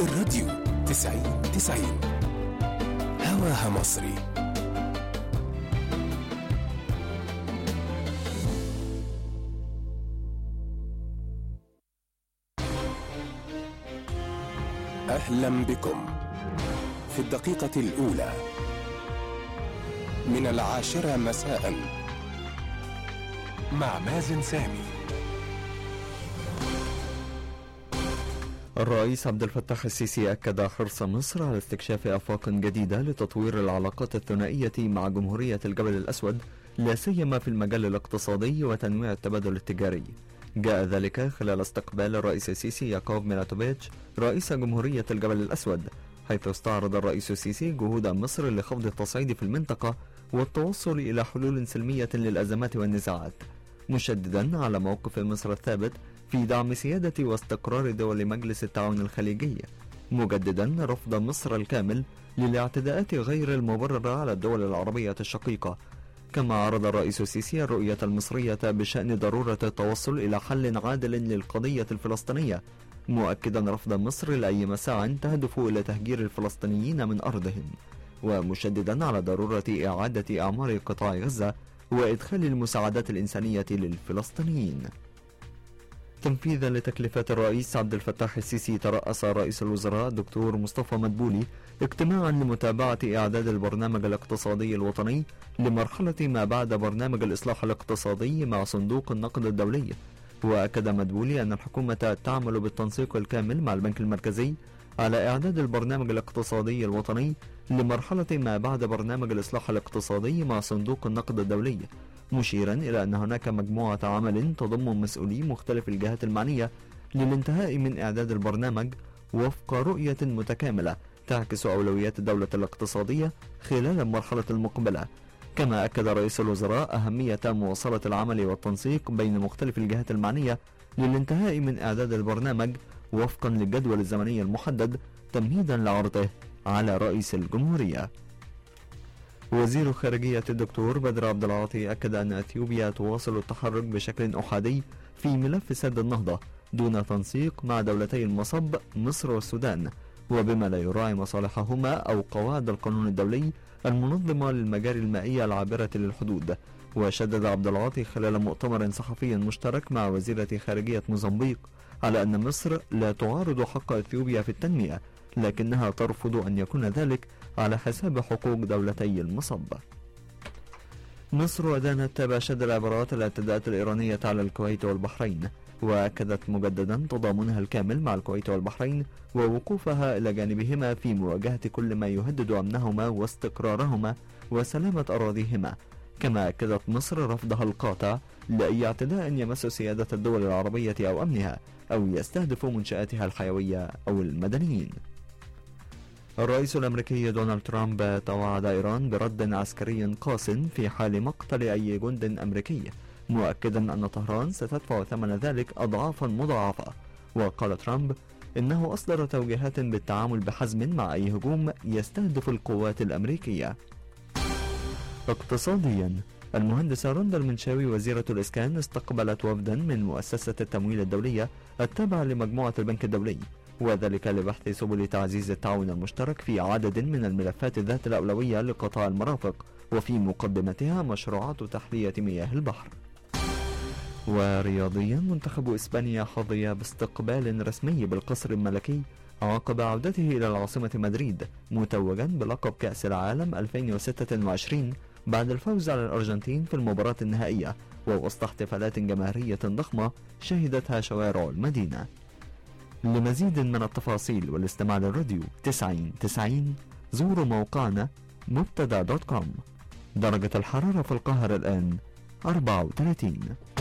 الراديو 90-90 هواها مصري. أهلا بكم في الدقيقة الأولى من 10 مساء مع مازن سامي. الرئيس عبد الفتاح السيسي أكد حرص مصر على استكشاف آفاق جديدة لتطوير العلاقات الثنائية مع جمهورية الجبل الأسود، لا سيما في المجال الاقتصادي وتنويع التبادل التجاري. جاء ذلك خلال استقبال الرئيس السيسي يعقوب ميلاتوفيتش رئيس جمهورية الجبل الأسود، حيث استعرض الرئيس السيسي جهود مصر لخفض التصعيد في المنطقة والتوصل إلى حلول سلمية للأزمات والنزاعات، مشددا على موقف مصر الثابت في دعم سيادة واستقرار دول مجلس التعاون الخليجي، مجددا رفض مصر الكامل للاعتداءات غير المبررة على الدول العربية الشقيقة. كما عرض الرئيس السيسي الرؤية المصرية بشأن ضرورة التوصل إلى حل عادل للقضية الفلسطينية، مؤكدا رفض مصر لأي مساع تهدف إلى تهجير الفلسطينيين من أرضهم، ومشددا على ضرورة إعادة أعمار قطاع غزة وإدخال المساعدات الإنسانية للفلسطينيين. تنفيذا لتكليفات الرئيس عبد الفتاح السيسي، ترأس رئيس الوزراء الدكتور مصطفى مدبولي اجتماعا لمتابعة إعداد البرنامج الاقتصادي الوطني لمرحلة ما بعد برنامج الإصلاح الاقتصادي مع صندوق النقد الدولي. وأكد مدبولي أن الحكومة تعمل بالتنسيق الكامل مع البنك المركزي على إعداد البرنامج الاقتصادي الوطني لمرحلة ما بعد برنامج الإصلاح الاقتصادي مع صندوق النقد الدولي، مشيرا إلى أن هناك مجموعة عمل تضم مسؤولي مختلف الجهات المعنية للانتهاء من إعداد البرنامج وفق رؤية متكاملة تعكس أولويات الدولة الاقتصادية خلال المرحلة المقبلة. كما أكد رئيس الوزراء أهمية مواصلة العمل والتنسيق بين مختلف الجهات المعنية للانتهاء من إعداد البرنامج وفقا للجدول الزمني المحدد تمهيدا لعرضه على رئيس الجمهورية. وزير خارجية الدكتور بدر عبد العاطي أكد أن أثيوبيا تواصل التحرك بشكل أحادي في ملف سد النهضة دون تنسيق مع دولتي المصب مصر والسودان، وبما لا يراعي مصالحهما أو قواعد القانون الدولي المنظمة للمجاري المائية العابرة للحدود. وشدد عبد العاطي خلال مؤتمر صحفي مشترك مع وزيرة خارجية موزمبيق على أن مصر لا تعارض حق أثيوبيا في التنمية، لكنها ترفض أن يكون ذلك على حساب حقوق دولتي المصب. مصر أدانت بأشد العبارات الاعتداءات الإيرانية على الكويت والبحرين، وأكدت مجددا تضامنها الكامل مع الكويت والبحرين ووقوفها إلى جانبهما في مواجهة كل ما يهدد أمنهما واستقرارهما وسلامة أراضيهما. كما أكدت مصر رفضها القاطع لأي اعتداء يمس سيادة الدول العربية أو أمنها أو يستهدف منشآتها الحيوية أو المدنيين. الرئيس الأمريكي دونالد ترامب توعد إيران برد عسكري قاس في حال مقتل أي جند أمريكي، مؤكدا أن طهران ستدفع ثمن ذلك أضعافا مضاعفة. وقال ترامب إنه أصدر توجيهات بالتعامل بحزم مع أي هجوم يستهدف القوات الأمريكية. اقتصاديا، المهندسة رندا المنشاوي وزيرة الإسكان استقبلت وفدا من مؤسسة التمويل الدولية التابعة لمجموعة البنك الدولي، وذلك لبحث سبل تعزيز التعاون المشترك في عدد من الملفات ذات الأولوية لقطاع المرافق، وفي مقدمتها مشروعات تحلية مياه البحر. ورياضيا، منتخب إسبانيا حظي باستقبال رسمي بالقصر الملكي عقب عودته إلى العاصمة مدريد متوجا بلقب كأس العالم 2026 بعد الفوز على الأرجنتين في المباراة النهائية، ووسط احتفالات جماهيرية ضخمة شهدتها شوارع المدينة. لمزيد من التفاصيل والاستماع للراديو 90-90 زوروا موقعنا مبتدا.com. درجة الحرارة في القاهرة الآن 34.